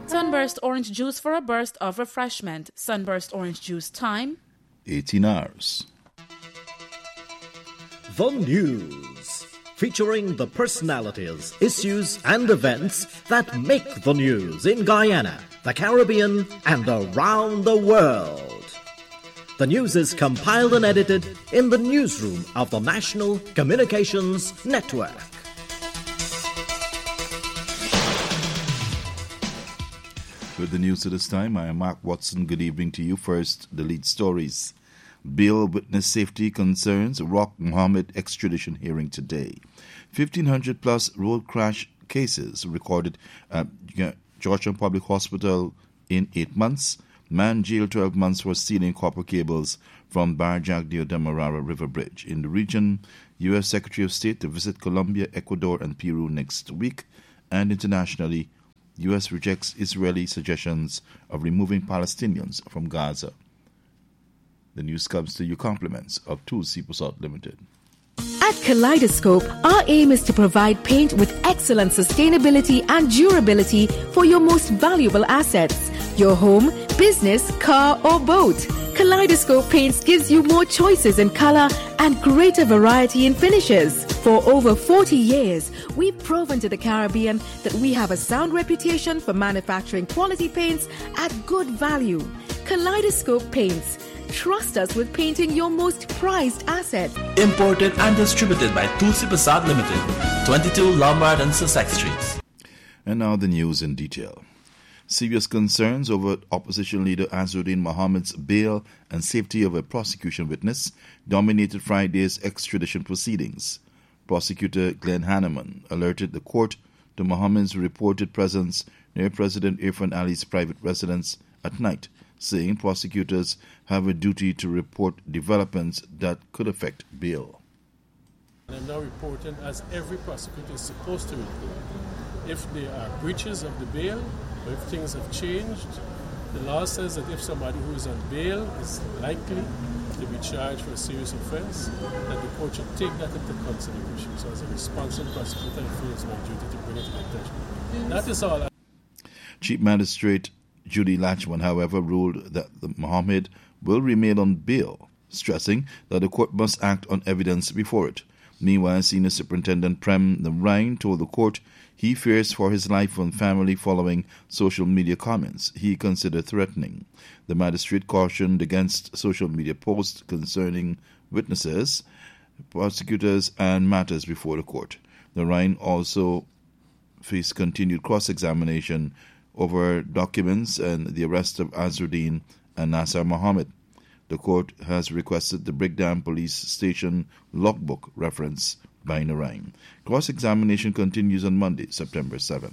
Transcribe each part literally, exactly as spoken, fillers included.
Sunburst orange juice for a burst of refreshment. Sunburst orange juice time. eighteen hours. The News, featuring the personalities, issues and events that make the news in Guyana, the Caribbean and around the world. The news is compiled and edited in the newsroom of the National Communications Network. With the news at this time, I am Mark Watson. Good evening to you. First, the lead stories. Bail witness safety concerns rock Mohammed extradition hearing today. fifteen hundred plus road crash cases recorded at Georgetown Public Hospital in eight months. Man jailed twelve months for stealing copper cables from Barjagdio Demerara River Bridge. In the region, U S Secretary of State to visit Colombia, Ecuador and Peru next week. And internationally, U S rejects Israeli suggestions of removing Palestinians from Gaza. The news comes to you compliments of Tools Seaposalt Limited. At Kaleidoscope, our aim is to provide paint with excellent sustainability and durability for your most valuable assets, your home, business, car or boat. Kaleidoscope Paints gives you more choices in color and greater variety in finishes. For over forty years, we've proven to the Caribbean that we have a sound reputation for manufacturing quality paints at good value. Kaleidoscope Paints. Trust us with painting your most prized asset. Imported and distributed by Tools Seaposalt Limited, twenty-two Lombard and Sussex Streets. And now the news in detail. Serious concerns over opposition leader Azzuddin Mohammed's bail and safety of a prosecution witness dominated Friday's extradition proceedings. Prosecutor Glenn Hanneman alerted the court to Mohammed's reported presence near President Irfan Ali's private residence at night, saying prosecutors have a duty to report developments that could affect bail. I'm now reporting, as every prosecutor is supposed to report, if there are breaches of the bail or if things have changed. The law says that if somebody who is on bail is likely to be charged for a serious offense, that the court should take that into consideration. So as a responsible prosecutor, I feel it's my duty to bring it to the attention. That is all. I- Chief Magistrate Judy Latchman, however, ruled that the Mohammed will remain on bail, stressing that the court must act on evidence before it. Meanwhile, Senior Superintendent Prem Namrine told the court he fears for his life and family following social media comments he considered threatening. The magistrate cautioned against social media posts concerning witnesses, prosecutors, and matters before the court. Namrine also faced continued cross-examination over documents and the arrest of Azzuddin and Nasser Mohammed. The court has requested the Brigdam Police Station logbook reference by Narine. Cross-examination continues on Monday, September seventh.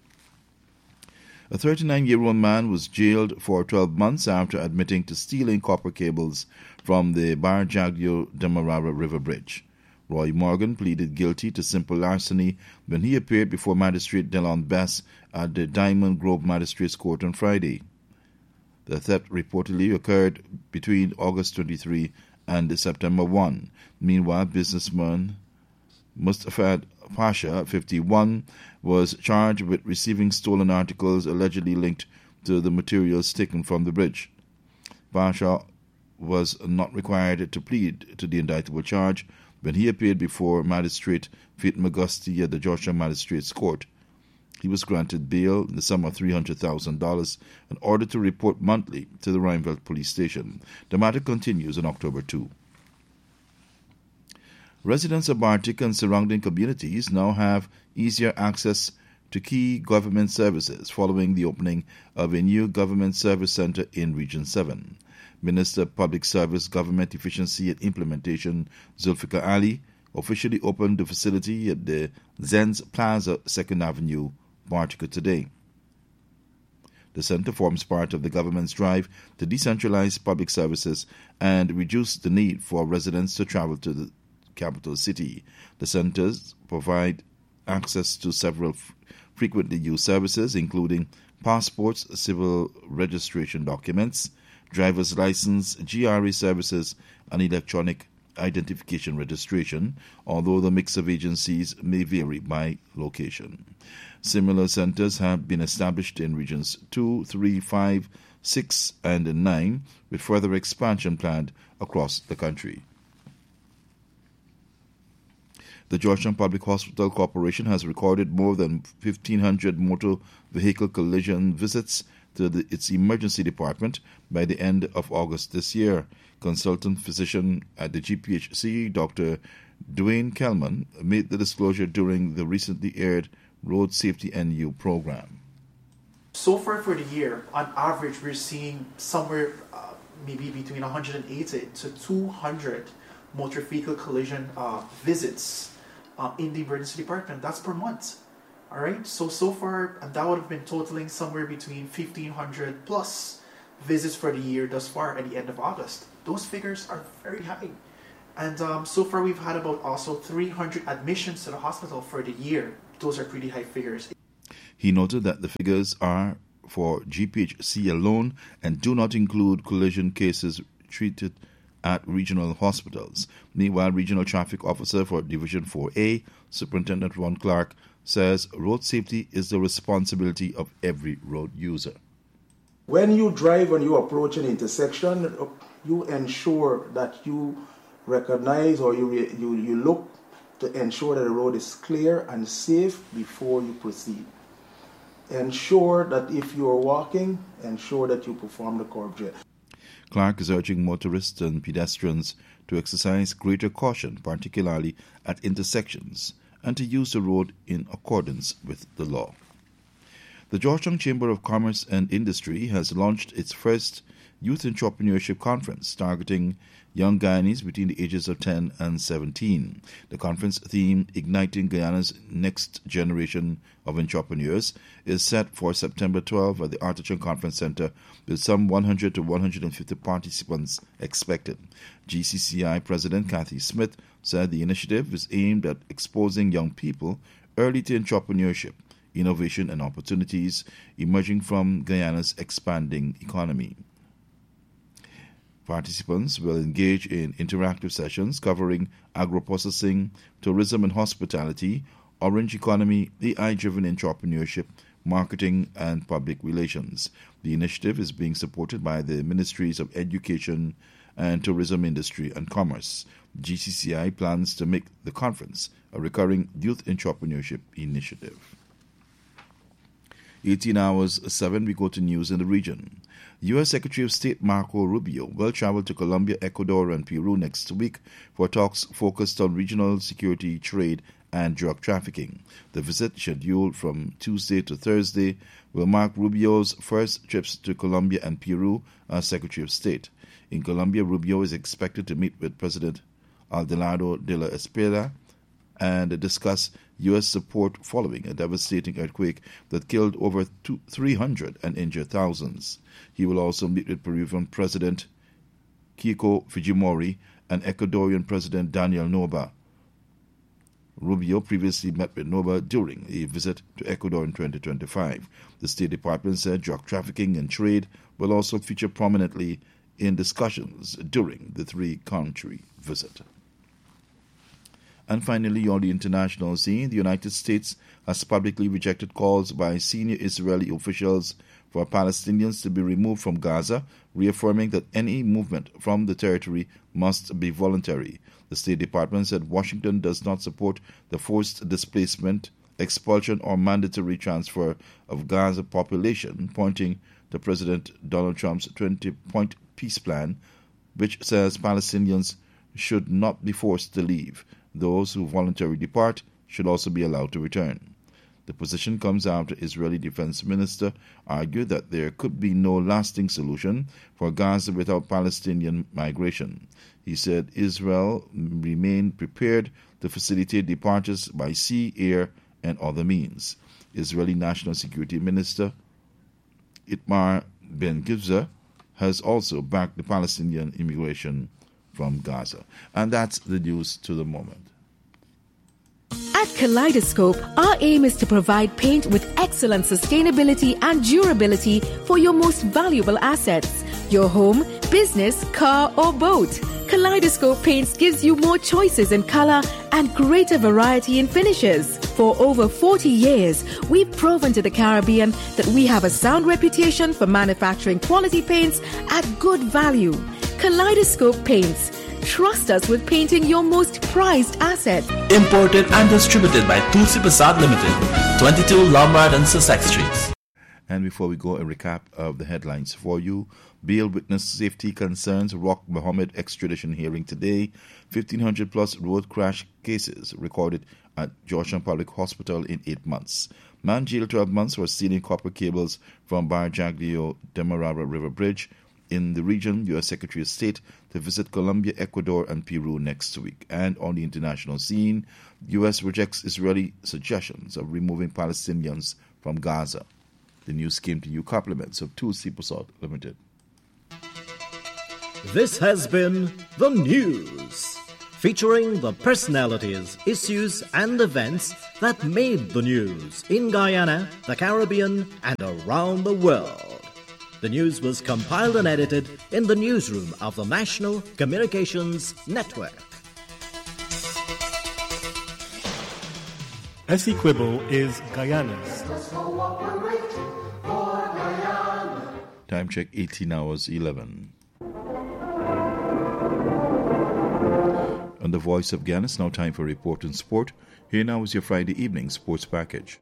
A thirty-nine-year-old man was jailed for twelve months after admitting to stealing copper cables from the Barjagdio Demerara River Bridge. Roy Morgan pleaded guilty to simple larceny when he appeared before Magistrate Delon Bess at the Diamond Grove Magistrates Court on Friday. The theft reportedly occurred between August twenty-third and September first. Meanwhile, businessman Mustafa Pasha, fifty-one, was charged with receiving stolen articles allegedly linked to the materials taken from the bridge. Pasha was not required to plead to the indictable charge when he appeared before Magistrate Fit Magusti at the Georgetown Magistrates Court. He was granted bail in the sum of three hundred thousand dollars and ordered to report monthly to the Rhineville Police Station. The matter continues on October second. Residents of Bartik and surrounding communities now have easier access to key government services following the opening of a new government service center in Region seven. Minister of Public Service, Government Efficiency and Implementation Zulfikar Ali officially opened the facility at the Zenz Plaza, second Avenue, Bartika today. The center forms part of the government's drive to decentralize public services and reduce the need for residents to travel to the capital city. The centers provide access to several f- frequently used services, including passports, civil registration documents, driver's license, G R E services, and electronic identification registration, although the mix of agencies may vary by location. Similar centers have been established in regions two, three, five, six, and nine, with further expansion planned across the country. The Georgetown Public Hospital Corporation has recorded more than fifteen hundred motor vehicle collision visits to the, its emergency department by the end of August this year. Consultant physician at the G P H C, Doctor Dwayne Kelman, made the disclosure during the recently aired Road Safety N U program. So far for the year, on average, we're seeing somewhere uh, maybe between one hundred eighty to two hundred motor vehicle collision uh, visits uh, in the emergency department. That's per month. All right. So so far, that would have been totaling somewhere between fifteen hundred plus visits for the year thus far at the end of August. Those figures are very high. And um, so far, we've had about also three hundred admissions to the hospital for the year. Those are pretty high figures. He noted that the figures are for G P H C alone and do not include collision cases treated at regional hospitals. Meanwhile, Regional Traffic Officer for Division four A, Superintendent Ron Clark, says road safety is the responsibility of every road user. When you drive and you approach an intersection, you ensure that you recognize or you, re- you, you look to ensure that the road is clear and safe before you proceed. Ensure that if you are walking, ensure that you perform the curb jet. Clark is urging motorists and pedestrians to exercise greater caution, particularly at intersections, and to use the road in accordance with the law. The Georgetown Chamber of Commerce and Industry has launched its first Youth Entrepreneurship Conference targeting young Guyanese between the ages of ten and seventeen. The conference theme, Igniting Guyana's Next Generation of Entrepreneurs, is set for September twelfth at the Artichon Conference Center with some one hundred to one hundred fifty participants expected. G C C I President Kathy Smith said the initiative is aimed at exposing young people early to entrepreneurship, innovation and opportunities emerging from Guyana's expanding economy. Participants will engage in interactive sessions covering agro-processing, tourism and hospitality, orange economy, A I-driven entrepreneurship, marketing and public relations. The initiative is being supported by the Ministries of Education and Tourism Industry and Commerce. G C C I plans to make the conference a recurring youth entrepreneurship initiative. eighteen hours, seven, we go to news in the region. U S Secretary of State Marco Rubio will travel to Colombia, Ecuador, and Peru next week for talks focused on regional security, trade, and drug trafficking. The visit, scheduled from Tuesday to Thursday, will mark Rubio's first trips to Colombia and Peru as Secretary of State. In Colombia, Rubio is expected to meet with President Abelardo de la Espriella and discuss U S support following a devastating earthquake that killed over three hundred and injured thousands. He will also meet with Peruvian President Keiko Fujimori and Ecuadorian President Daniel Noboa. Rubio previously met with Noboa during a visit to Ecuador in twenty twenty-five. The State Department said drug trafficking and trade will also feature prominently in discussions during the three-country visit. And finally, on the international scene, the United States has publicly rejected calls by senior Israeli officials for Palestinians to be removed from Gaza, reaffirming that any movement from the territory must be voluntary. The State Department said Washington does not support the forced displacement, expulsion, or mandatory transfer of Gaza population, pointing to President Donald Trump's twenty-point peace plan, which says Palestinians should not be forced to leave. Those who voluntarily depart should also be allowed to return. The position comes after Israeli Defense Minister argued that there could be no lasting solution for Gaza without Palestinian migration. He said Israel remained prepared to facilitate departures by sea, air, and other means. Israeli National Security Minister Itamar Ben-Gvir has also backed the Palestinian immigration from Gaza. And that's the news to the moment. At Kaleidoscope, our aim is to provide paint with excellent sustainability and durability for your most valuable assets, your home, business, car, or boat. Kaleidoscope Paints gives you more choices in color and greater variety in finishes. For over forty years, we've proven to the Caribbean that we have a sound reputation for manufacturing quality paints at good value. Kaleidoscope Paints. Trust us with painting your most prized asset. Imported and distributed by Tulsi Prasad Limited, twenty-two Lombard and Sussex Streets. And before we go, a recap of the headlines for you. Bail witness safety concerns rock Mohammed extradition hearing today. fifteen hundred plus road crash cases recorded at Georgetown Public Hospital in eight months. Man jailed twelve months for stealing copper cables from Barjaglio Demerara River Bridge. In the region, U S Secretary of State to visit Colombia, Ecuador, and Peru next week. And on the international scene, U S rejects Israeli suggestions of removing Palestinians from Gaza. The news came to you compliments of Tulsi Prasad Limited. This has been The News, featuring the personalities, issues, and events that made the news in Guyana, the Caribbean, and around the world. The news was compiled and edited in the newsroom of the National Communications Network. Essequibo is Guyana's. Time check eighteen hours eleven. On the Voice of Guyana, it's now time for Report on Sport. Here now is your Friday evening sports package.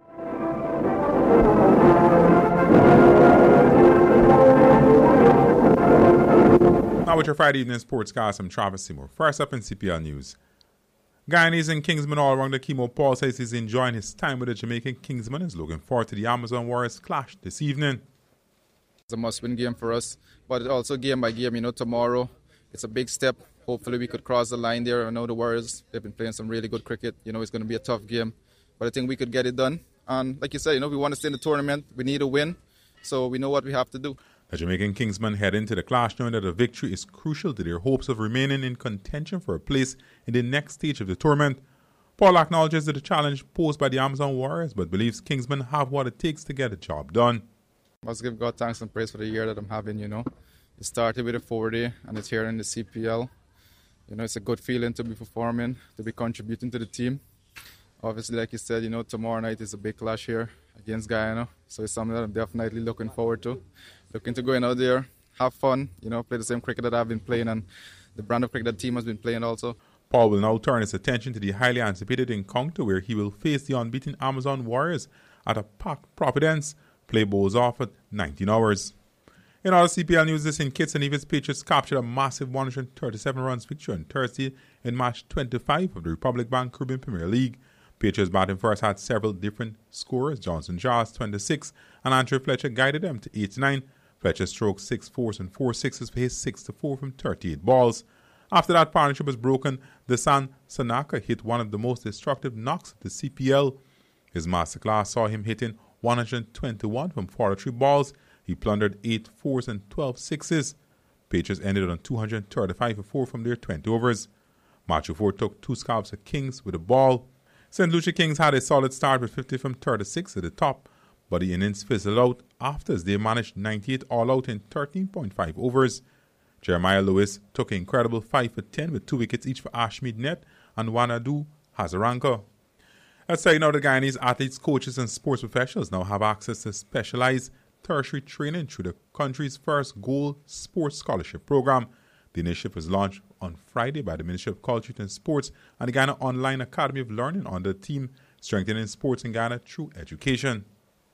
Now with your Friday evening sports cast, I'm Travis Seymour. First up in C P L News. Guyanese and Kingsman all around the Chemo Paul says he's enjoying his time with the Jamaican Kingsman and is looking forward to the Amazon Warriors clash this evening. It's a must-win game for us, but also game by game. You know, tomorrow it's a big step. Hopefully we could cross the line there. I know the Warriors, they've been playing some really good cricket. You know, it's going to be a tough game, but I think we could get it done. And like you said, you know, we want to stay in the tournament. We need a win, so we know what we have to do. The Jamaican Kingsmen head into the clash knowing that a victory is crucial to their hopes of remaining in contention for a place in the next stage of the tournament. Paul acknowledges the challenge posed by the Amazon Warriors, but believes Kingsmen have what it takes to get the job done. I must give God thanks and praise for the year that I'm having, you know. It started with a forty and it's here in the C P L. You know, it's a good feeling to be performing, to be contributing to the team. Obviously, like you said, you know, tomorrow night is a big clash here against Guyana. So it's something that I'm definitely looking forward to. Looking to go in out there, have fun, you know, play the same cricket that I've been playing and the brand of cricket that the team has been playing also. Paul will now turn his attention to the highly anticipated encounter where he will face the unbeaten Amazon Warriors at a packed Providence. Play bowls off at nineteen hours. In other C P L news, this in Kitts and Nevis, Patriots captured a massive one hundred thirty-seven runs victory on Thursday in match twenty-five of the Republic Bank Caribbean Premier League. Patriots batting first had several different scorers. Johnson Charles twenty-six and Andrew Fletcher guided them to eighty-nine. Fletcher stroked six fours and four sixes for his six to four from thirty-eight balls. After that partnership was broken, Desan Sanaka hit one of the most destructive knocks of the C P L. His masterclass saw him hitting one hundred twenty-one from forty-three balls. He plundered eight fours and twelve sixes. Patriots ended on two hundred thirty-five for four from their twenty overs. Matthew Ford took two scalps of Kings with a ball. Saint Lucia Kings had a solid start with fifty from thirty-six at the top, but the innings fizzled out after as they managed ninety-eight all out in thirteen point five overs. Jeremiah Lewis took an incredible five for ten with two wickets each for Ashmead Net and Wanadu Hazaranka. Let's say now the Guyanese athletes, coaches and sports professionals now have access to specialized tertiary training through the country's first Gold Sports Scholarship Program. The initiative was launched on Friday by the Ministry of Culture and Sports and the Ghana Online Academy of Learning under the theme Strengthening Sports in Ghana Through Education.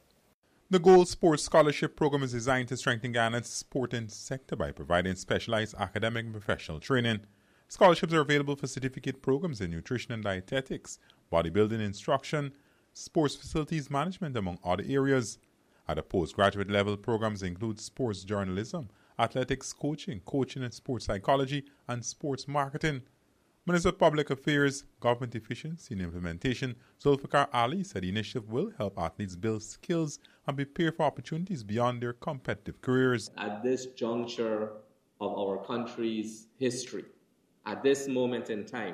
The Gold Sports Scholarship Program is designed to strengthen Ghana's sporting sector by providing specialized academic and professional training. Scholarships are available for certificate programs in nutrition and dietetics, bodybuilding instruction, sports facilities management, among other areas. At the postgraduate level, programs include sports journalism, athletics coaching, coaching and sports psychology, and sports marketing. Minister of Public Affairs, Government Efficiency and Implementation, Zulfikar Ali, said the initiative will help athletes build skills and prepare for opportunities beyond their competitive careers. At this juncture of our country's history, at this moment in time,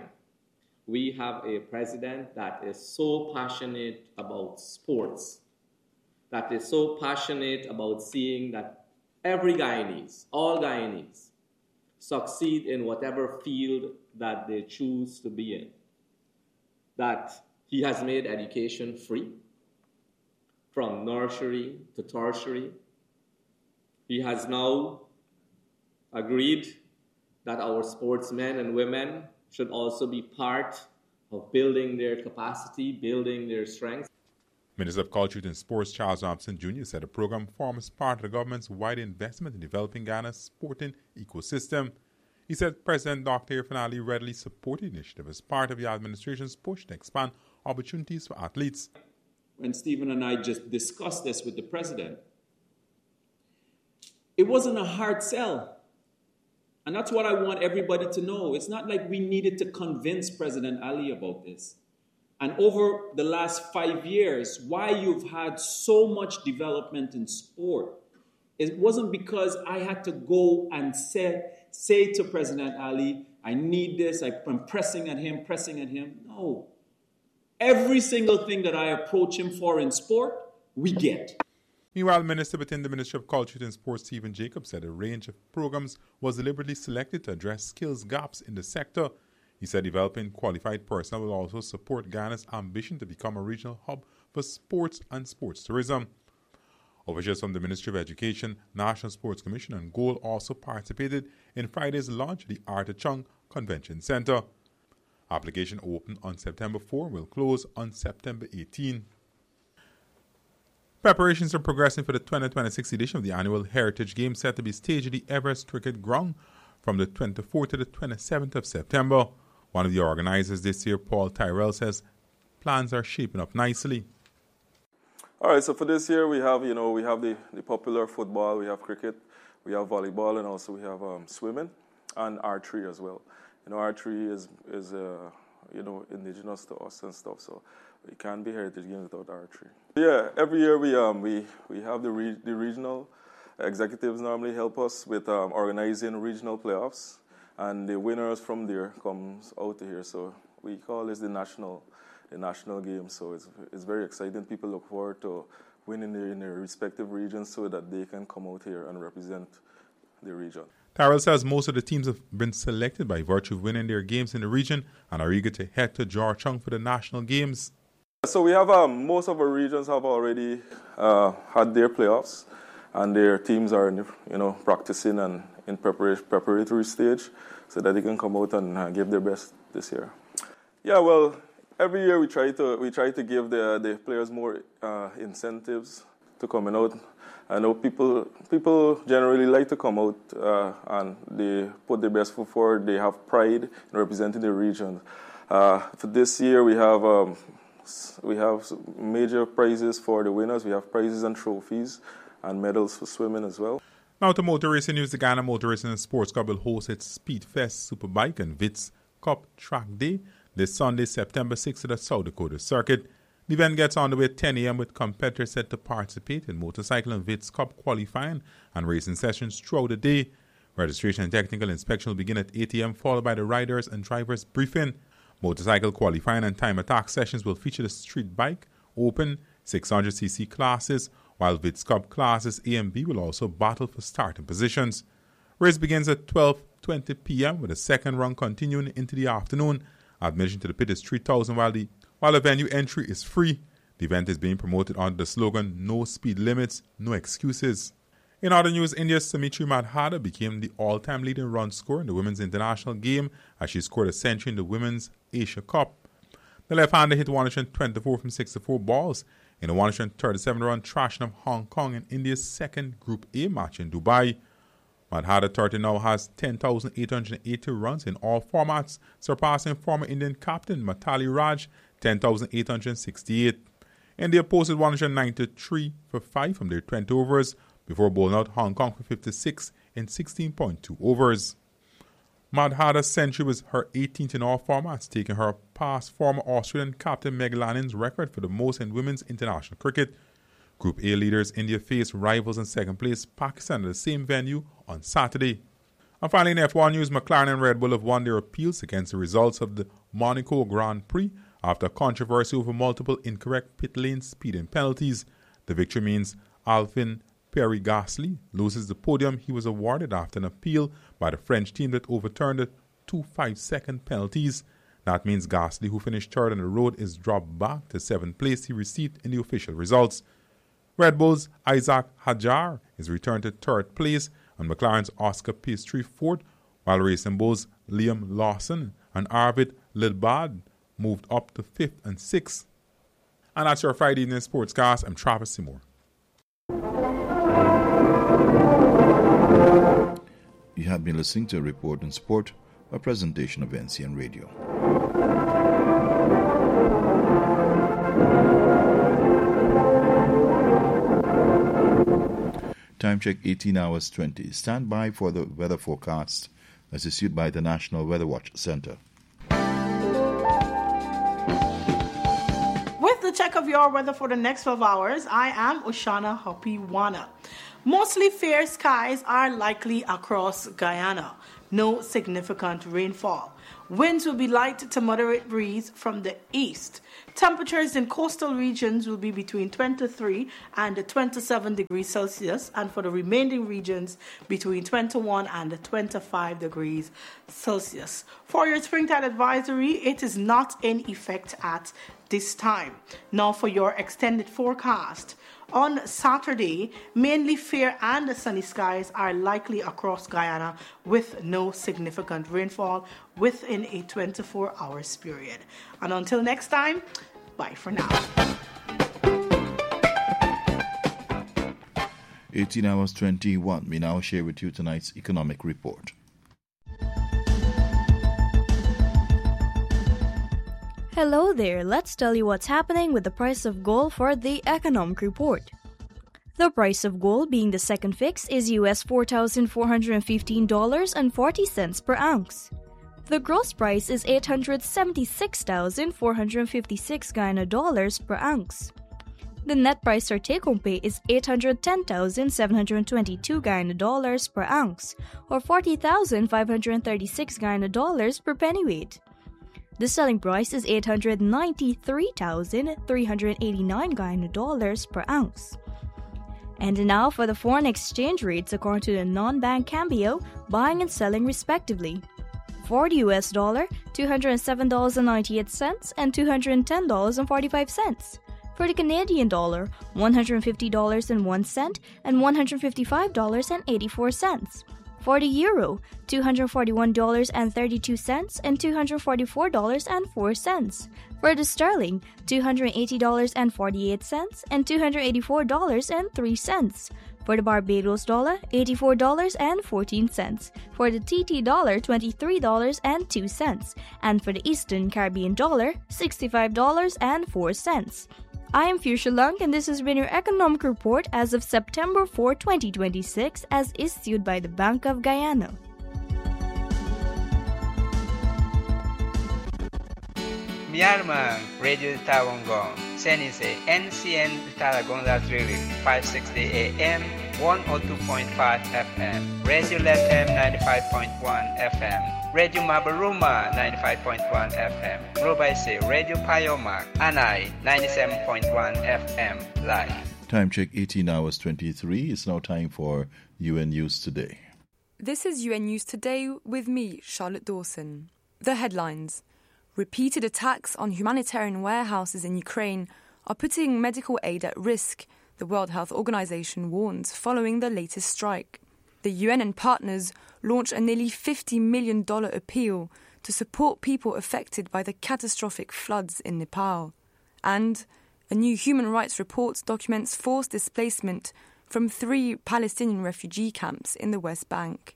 we have a president that is so passionate about sports, that is so passionate about seeing that every Guyanese, all Guyanese, succeed in whatever field that they choose to be in. That he has made education free, from nursery to tertiary. He has now agreed that our sportsmen and women should also be part of building their capacity, building their strength. Minister of Culture and Sports Charles Robson Junior said the program forms part of the government's wide investment in developing Ghana's sporting ecosystem. He said President Doctor Finali readily supported the initiative as part of the administration's push to expand opportunities for athletes. When Stephen and I just discussed this with the president, it wasn't a hard sell. And that's what I want everybody to know. It's not like we needed to convince President Ali about this. And over the last five years, why you've had so much development in sport, it wasn't because I had to go and say, say to President Ali, I need this, I'm pressing at him, pressing at him. No. Every single thing that I approach him for in sport, we get. Meanwhile, Minister within the Ministry of Culture and Sports, Stephen Jacobs, said a range of programs was deliberately selected to address skills gaps in the sector. He said developing qualified personnel will also support Ghana's ambition to become a regional hub for sports and sports tourism. Officials from the Ministry of Education, National Sports Commission, and G O A L also participated in Friday's launch of the Arthur Chung Convention Center. Application opened on September fourth and will close on September eighteenth. Preparations are progressing for the twenty twenty-six edition of the annual Heritage Games set to be staged at the Everest Cricket Ground from the twenty-fourth to the twenty-seventh of September. One of the organizers this year, Paul Tyrell, says plans are shaping up nicely. All right, so for this year we have, you know, we have the, the popular football, we have cricket, we have volleyball, and also we have um, swimming and archery as well. You know, archery is, is uh, you know, indigenous to us and stuff, so we can't be Heritage Games without archery. Yeah, every year we um we, we have the re- the regional executives normally help us with um, organizing regional playoffs, and the winners from there comes out here. So we call this the national the national game. So it's it's very exciting. People look forward to winning their, in their respective regions so that they can come out here and represent the region. Tyrell says most of the teams have been selected by virtue of winning their games in the region and are eager to head to Georgetown for the national games. So we have um, most of our regions have already uh, had their playoffs, and their teams are, you know, practicing and in preparation, preparatory stage, so that they can come out and uh, give their best this year. Yeah, well, every year we try to we try to give the the players more uh, incentives to coming out. I know people people generally like to come out uh, and they put their best foot forward. They have pride in representing the region. Uh, for this year, we have um, we have major prizes for the winners. We have prizes and trophies and medals for swimming as well. Now to motor racing news. The Ghana Motor Racing and Sports Club will host its Speedfest Superbike and Vitz Cup Track Day this Sunday, September sixth at the South Dakota Circuit. The event gets underway at ten a.m. with competitors set to participate in motorcycle and Vitz Cup qualifying and racing sessions throughout the day. Registration and technical inspection will begin at eight a.m. followed by the riders and drivers briefing. Motorcycle qualifying and time attack sessions will feature the street bike, open, six hundred c c classes, while Vitz Cup classes A and B will also battle for starting positions. Race begins at twelve twenty p.m. with the second run continuing into the afternoon. Admission to the pit is three thousand dollars while the While the venue entry is free. The event is being promoted under the slogan, No Speed Limits, No Excuses. In other news, India's Samitri Madhada became the all-time leading run scorer in the women's international game as she scored a century in the Women's Asia Cup. The left-hander hit one hundred twenty-four from sixty-four balls in a one hundred thirty-seven run thrashing of Hong Kong in India's second Group A match in Dubai. Madhada thirty now has ten thousand eight hundred eighty runs in all formats, surpassing former Indian captain Matali Raj, ten thousand eight hundred sixty-eight. India posted one hundred ninety-three for five from their twenty overs before bowling out Hong Kong for fifty-six in sixteen point two overs. Madhada's century was her eighteenth in all formats, taking her past former Australian captain Meg Lanning's record for the most in women's international cricket. Group A leaders India faced rivals in second place Pakistan at the same venue on Saturday. And finally in F one news, McLaren and Red Bull have won their appeals against the results of the Monaco Grand Prix after controversy over multiple incorrect pit lane speeding penalties. The victory means Alvin Pierre Gasly loses the podium he was awarded after an appeal by the French team that overturned the two five-second penalties. That means Gasly, who finished third on the road, is dropped back to seventh place he received in the official results. Red Bull's Isaac Hadjar is returned to third place and McLaren's Oscar Piastri fourth, while Racing Bull's Liam Lawson and Arvid Lidbad moved up to fifth and sixth. And that's your Friday evening sportscast. I'm Travis Seymour. You have been listening to a report on sport, a presentation of N C N Radio. Time check eighteen hours twenty. Stand by for the weather forecast as issued by the National Weather Watch Center. With the check of your weather for the next twelve hours, I am Oshana Hopiwana. Mostly fair skies are likely across Guyana. No significant rainfall. Winds will be light to moderate breeze from the east. Temperatures in coastal regions will be between twenty-three and twenty-seven degrees Celsius, and for the remaining regions between twenty-one and twenty-five degrees Celsius. For your springtide advisory, it is not in effect at this time. Now for your extended forecast. On Saturday, mainly fair and sunny skies are likely across Guyana with no significant rainfall within a twenty-four hours period. And until next time, bye for now. eighteen hours twenty-one. We now share with you tonight's economic report. Hello there, let's tell you what's happening with the price of gold for the Economic Report. The price of gold, being the second fix, is U S four thousand four hundred fifteen dollars and forty cents per ounce. The gross price is eight hundred seventy-six thousand four hundred fifty-six Guyana dollars per ounce. The net price or take-home pay is eight hundred ten thousand seven hundred twenty-two Guyana dollars per ounce, or forty thousand five hundred thirty-six Guyana dollars per pennyweight. The selling price is eight hundred ninety-three thousand three hundred eighty-nine Guyana dollars per ounce. And now for the foreign exchange rates according to the non-bank Cambio, buying and selling respectively. For the U S dollar, two hundred seven dollars and ninety-eight cents and two hundred ten dollars and forty-five cents. For the Canadian dollar, one hundred fifty dollars and one cent and one hundred fifty-five dollars and eighty-four cents. For the euro, two hundred forty-one dollars and thirty-two cents and two hundred forty-four dollars and four cents. For the sterling, two hundred eighty dollars and forty-eight cents and two hundred eighty-four dollars and three cents. For the Barbados dollar, eighty-four dollars and fourteen cents. For the T T dollar, twenty-three dollars and two cents. And for the Eastern Caribbean dollar, sixty-five dollars and four cents. I am Fuchsia Lung, and this has been your Economic Report as of September fourth, twenty twenty-six, as issued by the Bank of Guyana. Myanmar Radio Tawangong, Senise N C N Talagonda Drilling, five sixty A M, one oh two point five F M, Radio L F M ninety-five point one F M, Radio Mabaruma ninety-five point one F M, Robaise Radio Payoma, Anai ninety-seven point one F M live. Time check eighteen hours twenty-three. It's now time for U N News Today. This is U N News Today with me, Charlotte Dawson. The headlines. Repeated attacks on humanitarian warehouses in Ukraine are putting medical aid at risk, the World Health Organization warns following the latest strike. The U N and partners launched a nearly fifty million dollars appeal to support people affected by the catastrophic floods in Nepal. And a new human rights report documents forced displacement from three Palestinian refugee camps in the West Bank.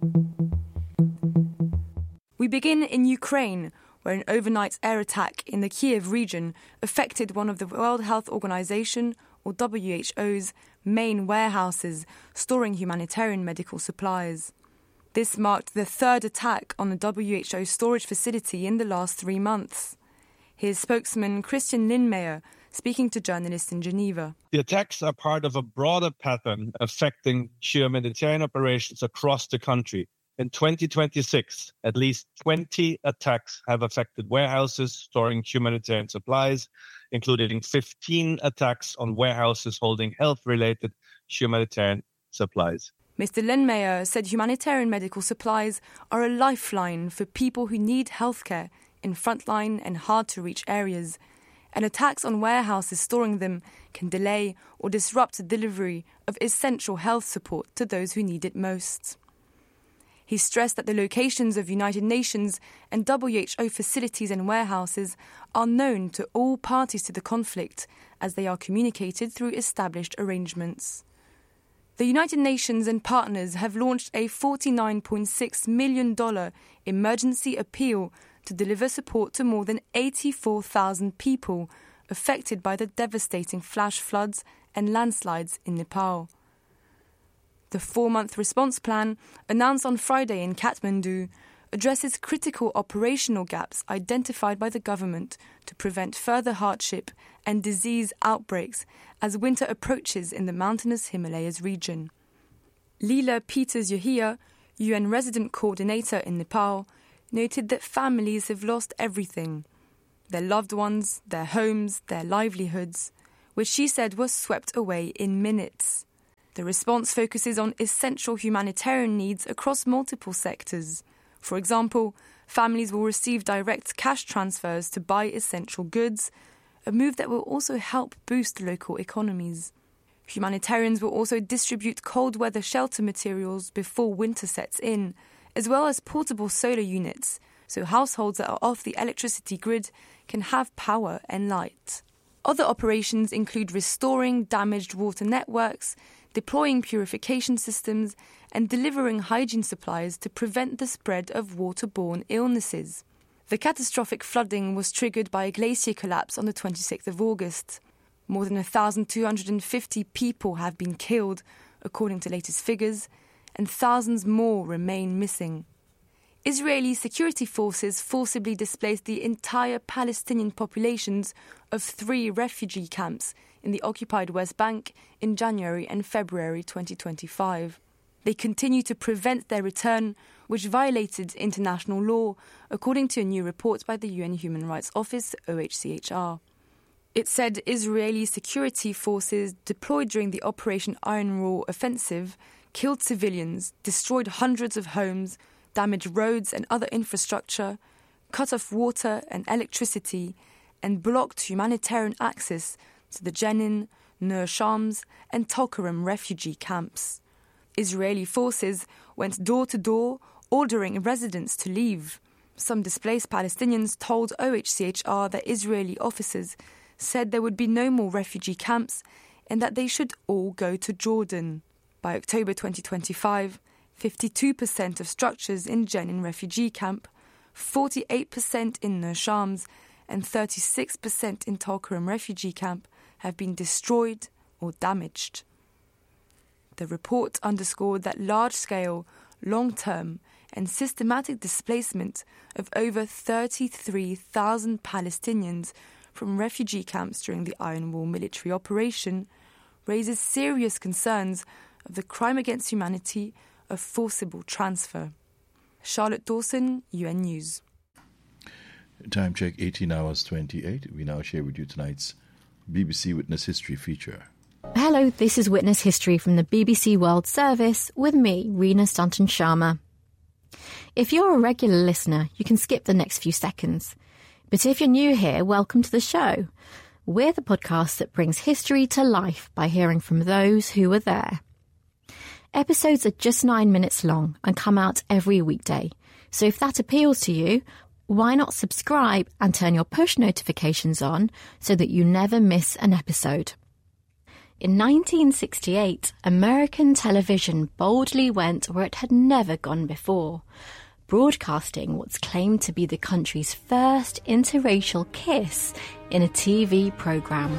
We begin in Ukraine, where an overnight air attack in the Kiev region affected one of the World Health Organization, or W H O's, main warehouses storing humanitarian medical supplies. This marked the third attack on the W H O storage facility in the last three months. Here's spokesman Christian Lindmeier speaking to journalists in Geneva. The attacks are part of a broader pattern affecting humanitarian operations across the country. In twenty twenty-six, at least twenty attacks have affected warehouses storing humanitarian supplies including fifteen attacks on warehouses holding health-related humanitarian supplies. Mister Lenmeyer said humanitarian medical supplies are a lifeline for people who need healthcare in frontline and hard-to-reach areas, and attacks on warehouses storing them can delay or disrupt the delivery of essential health support to those who need it most. He stressed that the locations of United Nations and W H O facilities and warehouses are known to all parties to the conflict, as they are communicated through established arrangements. The United Nations and partners have launched a forty-nine point six million dollars emergency appeal to deliver support to more than eighty-four thousand people affected by the devastating flash floods and landslides in Nepal. The four-month response plan, announced on Friday in Kathmandu, addresses critical operational gaps identified by the government to prevent further hardship and disease outbreaks as winter approaches in the mountainous Himalayas region. Leela Peters-Yahia, U N resident coordinator in Nepal, noted that families have lost everything: their loved ones, their homes, their livelihoods, which she said was swept away in minutes. The response focuses on essential humanitarian needs across multiple sectors. For example, families will receive direct cash transfers to buy essential goods, a move that will also help boost local economies. Humanitarians will also distribute cold weather shelter materials before winter sets in, as well as portable solar units, so households that are off the electricity grid can have power and light. Other operations include restoring damaged water networks, deploying purification systems, and delivering hygiene supplies to prevent the spread of waterborne illnesses. The catastrophic flooding was triggered by a glacier collapse on the twenty-sixth of August. More than one thousand two hundred fifty people have been killed, according to latest figures, and thousands more remain missing. Israeli security forces forcibly displaced the entire Palestinian populations of three refugee camps in the occupied West Bank in January and February twenty twenty-five. They continue to prevent their return, which violated international law, according to a new report by the U N Human Rights Office, O H C H R. It said Israeli security forces deployed during the Operation Iron Raw offensive killed civilians, destroyed hundreds of homes, damaged roads and other infrastructure, cut off water and electricity, and blocked humanitarian access to the Jenin, Nur Shams and Tulkarem refugee camps. Israeli forces went door to door, ordering residents to leave. Some displaced Palestinians told O H C H R that Israeli officers said there would be no more refugee camps and that they should all go to Jordan. By October twenty twenty-five, fifty-two percent of structures in Jenin refugee camp, forty-eight percent in Nur Shams and thirty-six percent in Tulkarem refugee camp have been destroyed or damaged. The report underscored that large-scale, long-term and systematic displacement of over thirty-three thousand Palestinians from refugee camps during the Iron Wall military operation raises serious concerns of the crime against humanity of forcible transfer. Charlotte Dawson, U N News. Time check, eighteen hours twenty-eight. We now share with you tonight's B B C Witness History feature. Hello, this is Witness History from the B B C World Service with me, Reena Stanton Sharma. If you're a regular listener, you can skip the next few seconds. But if you're new here, welcome to the show. We're the podcast that brings history to life by hearing from those who were there. Episodes are just nine minutes long and come out every weekday. So if that appeals to you, why not subscribe and turn your push notifications on so that you never miss an episode? In nineteen sixty-eight, American television boldly went where it had never gone before, broadcasting what's claimed to be the country's first interracial kiss in a T V programme.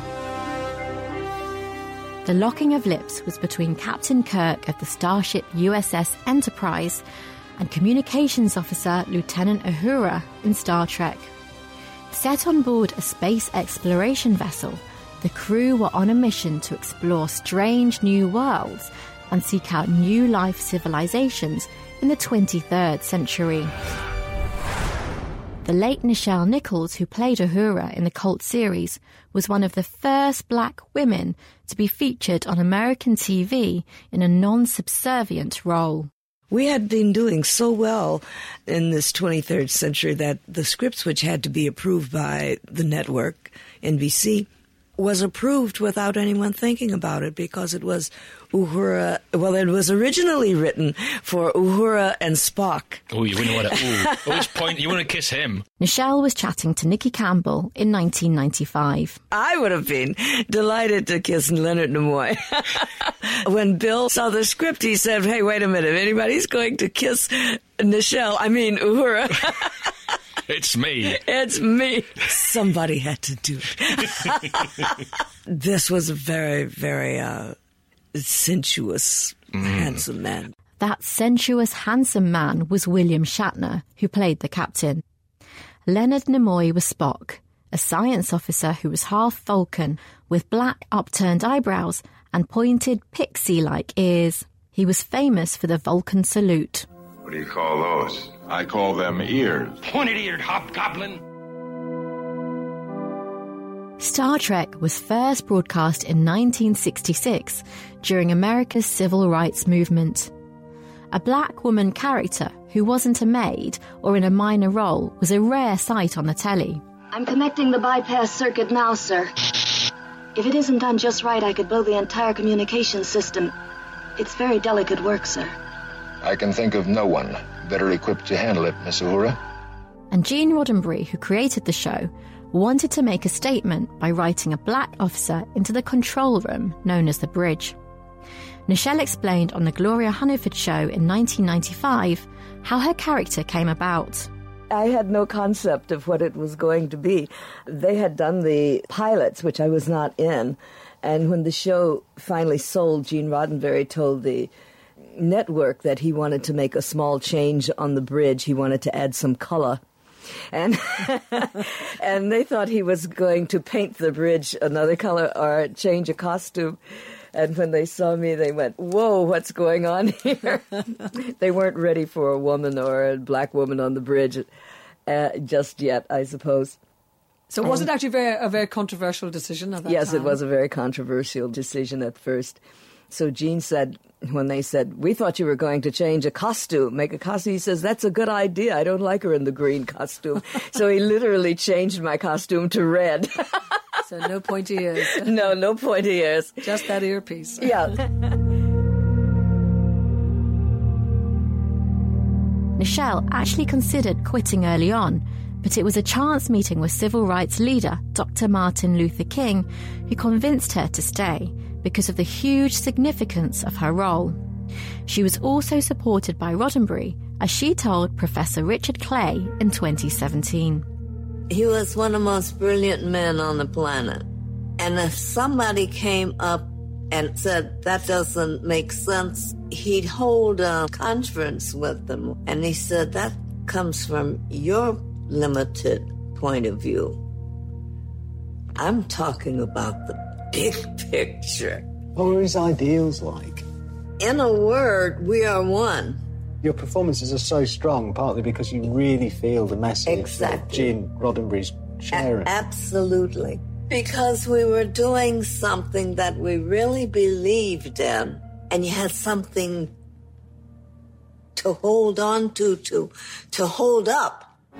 The locking of lips was between Captain Kirk of the starship U S S Enterprise and Communications Officer Lieutenant Uhura in Star Trek. Set on board a space exploration vessel, the crew were on a mission to explore strange new worlds and seek out new life civilizations in the twenty-third century. The late Nichelle Nichols, who played Uhura in the cult series, was one of the first black women to be featured on American T V in a non-subservient role. We had been doing so well in this twenty-third century that the scripts, which had to be approved by the network, N B C, was approved without anyone thinking about it because it was Uhura. Well, it was originally written for Uhura and Spock. Oh, you wouldn't want to. Ooh, at which point you want to kiss him? Nichelle was chatting to Nicky Campbell in nineteen ninety-five. I would have been delighted to kiss Leonard Nimoy. When Bill saw the script, he said, "Hey, wait a minute! If anybody's going to kiss Nichelle, I mean Uhura." It's me. It's me. Somebody had to do it. This was a very, very uh, sensuous, mm. handsome man. That sensuous, handsome man was William Shatner, who played the captain. Leonard Nimoy was Spock, a science officer who was half Vulcan, with black upturned eyebrows and pointed pixie-like ears. He was famous for the Vulcan salute. What do you call those? I call them ears. Pointed-eared hobgoblin. Star Trek was first broadcast in nineteen sixty-six during America's civil rights movement. A black woman character who wasn't a maid or in a minor role was a rare sight on the telly. I'm connecting the bypass circuit now, sir. If it isn't done just right, I could blow the entire communications system. It's very delicate work, sir. I can think of no one better equipped to handle it, Miss Uhura. And Gene Roddenberry, who created the show, wanted to make a statement by writing a black officer into the control room known as the bridge. Nichelle explained on the Gloria Hunniford show in nineteen ninety-five how her character came about. I had no concept of what it was going to be. They had done the pilots, which I was not in, and when the show finally sold, Gene Roddenberry told the network that he wanted to make a small change on the bridge. He wanted to add some color. And and they thought he was going to paint the bridge another color or change a costume. And when they saw me, they went, "Whoa, what's going on here?" They weren't ready for a woman or a black woman on the bridge uh, just yet, I suppose. So was um, it actually very, a very controversial decision at that yes, time? Yes, it was a very controversial decision at first. So Gene said, when they said, "We thought you were going to change a costume, make a costume," he says, "That's a good idea. I don't like her in the green costume." So he literally changed my costume to red. So no pointy ears. No, no pointy ears. Just that earpiece. Yeah. Nichelle actually considered quitting early on, but it was a chance meeting with civil rights leader Doctor Martin Luther King who convinced her to stay because of the huge significance of her role. She was also supported by Roddenberry, as she told Professor Richard Clay in twenty seventeen. He was one of the most brilliant men on the planet. And if somebody came up and said, "That doesn't make sense," he'd hold a conference with them. And he said, "That comes from your limited point of view. I'm talking about the big picture." What were his ideals like? In a word, we are one. Your performances are so strong, partly because you really feel the message exactly. that Gene Roddenberry's sharing. A- absolutely. Because we were doing something that we really believed in, and you had something to hold on to, to, to hold up.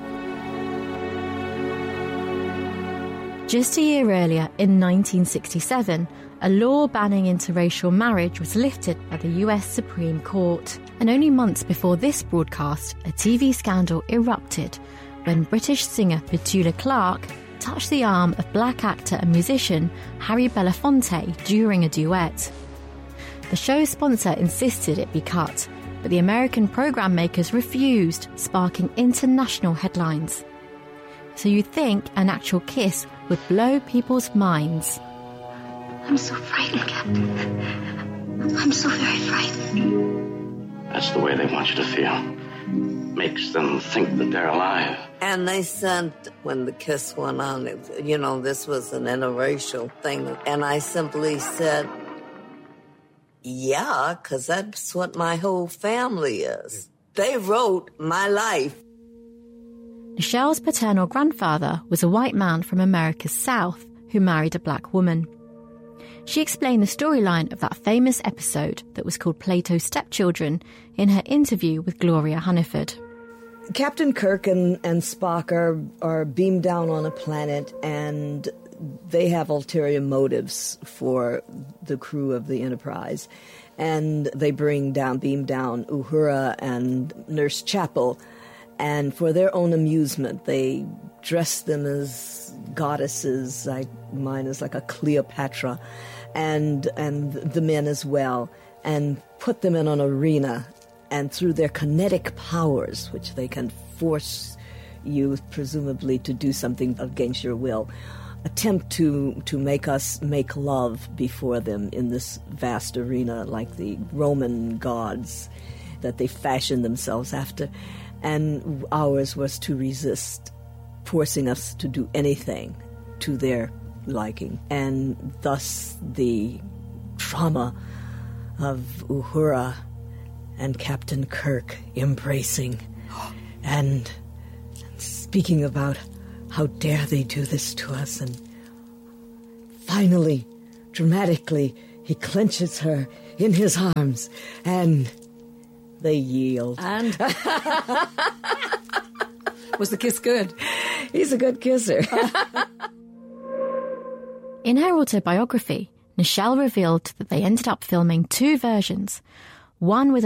Just a year earlier, in nineteen sixty-seven, a law banning interracial marriage was lifted by the U S Supreme Court. And only months before this broadcast, a T V scandal erupted when British singer Petula Clark touched the arm of black actor and musician Harry Belafonte during a duet. The show's sponsor insisted it be cut, but the American program makers refused, sparking international headlines. So you'd think an actual kiss would blow people's minds. I'm so frightened, Captain. I'm so very frightened. That's the way they want you to feel. Makes them think that they're alive. And they said, when the kiss went on, you know, this was an interracial thing. And I simply said, yeah, because that's what my whole family is. They wrote my life. Nichelle's paternal grandfather was a white man from America's South who married a black woman. She explained the storyline of that famous episode that was called Plato's Stepchildren in her interview with Gloria Hunniford. Captain Kirk and, and Spock are, are beamed down on a planet, and they have ulterior motives for the crew of the Enterprise. And they bring down, beam down Uhura and Nurse Chapel, and for their own amusement, they dress them as goddesses. I, mine is like a Cleopatra, and and the men as well, and put them in an arena. And through their kinetic powers, which they can force you, presumably, to do something against your will, attempt to, to make us make love before them in this vast arena, like the Roman gods that they fashioned themselves after. And ours was to resist, forcing us to do anything to their liking. And thus the trauma of Uhura and Captain Kirk embracing and speaking about how dare they do this to us. And finally, dramatically, he clenches her in his arms and they yield. And was the kiss good? He's a good kisser. In her autobiography, Nichelle revealed that they ended up filming two versions, one with